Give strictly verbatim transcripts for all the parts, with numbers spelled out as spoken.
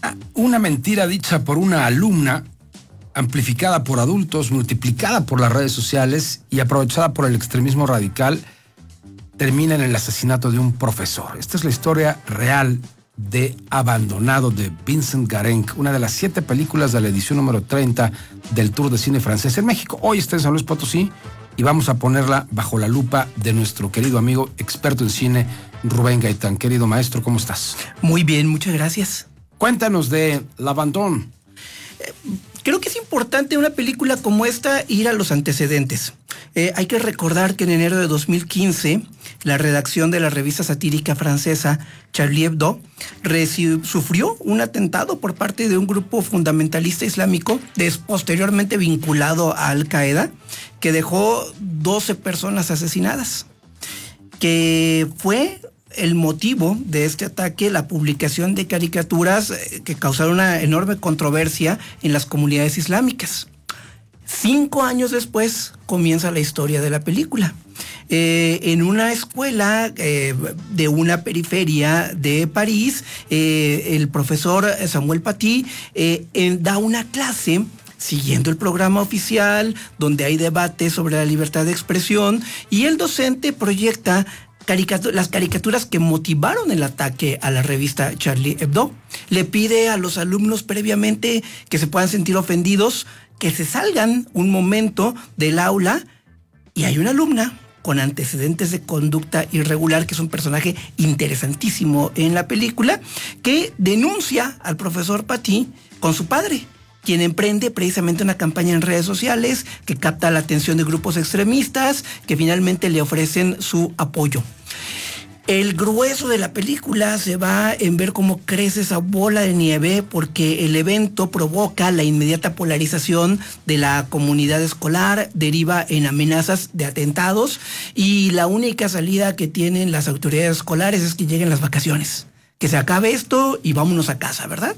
Una mentira dicha por una alumna, amplificada por adultos, multiplicada por las redes sociales y aprovechada por el extremismo radical, termina en el asesinato de un profesor. Esta es la historia real de Abandonado de Vincent Garenc, una de las siete películas de la edición número treinta del Tour de Cine Francés en México. Hoy está en San Luis Potosí y vamos a ponerla bajo la lupa de nuestro querido amigo experto en cine, Rubén Gaitán. Querido maestro, ¿cómo estás? Muy bien, muchas gracias. Cuéntanos de L'Abandon. Eh, creo que es importante en una película como esta ir a los antecedentes. Eh, hay que recordar que en enero de dos mil quince, la redacción de la revista satírica francesa Charlie Hebdo reci- sufrió un atentado por parte de un grupo fundamentalista islámico, des- posteriormente vinculado a Al Qaeda, que dejó doce personas asesinadas, que fue el motivo de este ataque, la publicación de caricaturas que causaron una enorme controversia en las comunidades islámicas. Cinco años después comienza la historia de la película. Eh, en una escuela eh, de una periferia de París, eh, el profesor Samuel Paty eh, eh, da una clase siguiendo el programa oficial, donde hay debate sobre la libertad de expresión, y el docente proyecta Caricatura, las caricaturas que motivaron el ataque a la revista Charlie Hebdo. Le pide a los alumnos previamente que se puedan sentir ofendidos, que se salgan un momento del aula, y hay una alumna con antecedentes de conducta irregular, que es un personaje interesantísimo en la película, que denuncia al profesor Paty con su padre, quien emprende precisamente una campaña en redes sociales que capta la atención de grupos extremistas que finalmente le ofrecen su apoyo. El grueso de la película se va en ver cómo crece esa bola de nieve, porque el evento provoca la inmediata polarización de la comunidad escolar, deriva en amenazas de atentados, y la única salida que tienen las autoridades escolares es que lleguen las vacaciones, que se acabe esto y vámonos a casa, ¿verdad?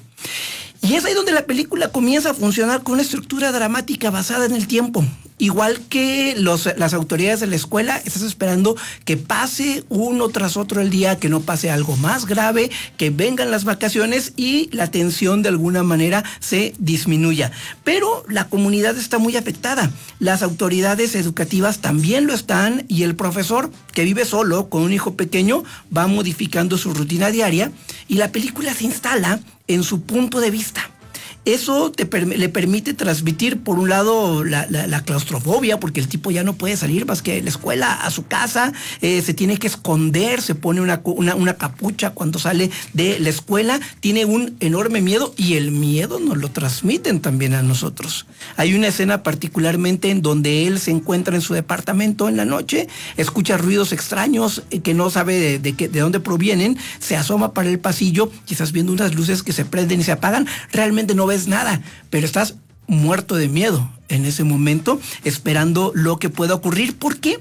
Y es ahí donde la película comienza a funcionar con una estructura dramática basada en el tiempo. Igual que los, las autoridades de la escuela, estás esperando que pase uno tras otro el día, que no pase algo más grave, que vengan las vacaciones y la tensión de alguna manera se disminuya. Pero la comunidad está muy afectada, las autoridades educativas también lo están, y el profesor, que vive solo con un hijo pequeño, va modificando su rutina diaria, y la película se instala en su punto de vista. Eso te per- le permite transmitir, por un lado, la, la, la claustrofobia, porque el tipo ya no puede salir más que de la escuela a su casa, eh, se tiene que esconder, se pone una, una, una capucha cuando sale de la escuela, tiene un enorme miedo, y el miedo nos lo transmiten también a nosotros. Hay una escena particularmente en donde él se encuentra en su departamento en la noche, escucha ruidos extraños eh, que no sabe de, de, que, de dónde provienen, se asoma para el pasillo y estás viendo unas luces que se prenden y se apagan, realmente no ves nada, pero estás muerto de miedo en ese momento, esperando lo que pueda ocurrir, porque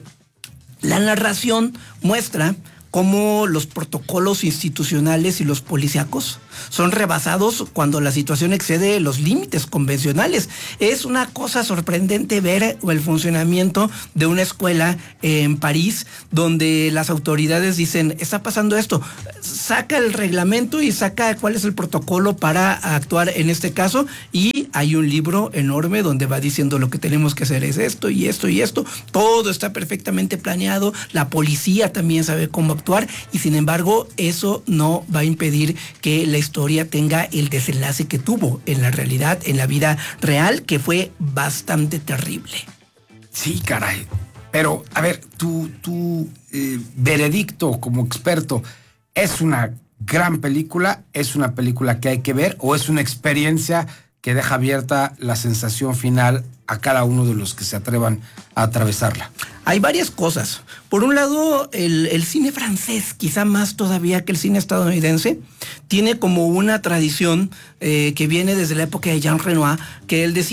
la narración muestra cómo los protocolos institucionales y los policíacos son rebasados cuando la situación excede los límites convencionales. Es una cosa sorprendente ver el funcionamiento de una escuela en París, donde las autoridades dicen, está pasando esto, saca el reglamento y saca cuál es el protocolo para actuar en este caso, y hay un libro enorme donde va diciendo lo que tenemos que hacer es esto y esto y esto, todo está perfectamente planeado, la policía también sabe cómo actuar, y sin embargo eso no va a impedir que la historia tenga el desenlace que tuvo en la realidad, en la vida real, que fue bastante terrible. Sí, caray. Pero, a ver, tu, tu eh, veredicto como experto, ¿es una gran película? ¿Es una película que hay que ver? ¿O es una experiencia que deja abierta la sensación final a cada uno de los que se atrevan a atravesarla? Hay varias cosas. Por un lado, el, el cine francés, quizá más todavía que el cine estadounidense, tiene como una tradición eh, que viene desde la época de Jean Renoir, que él decía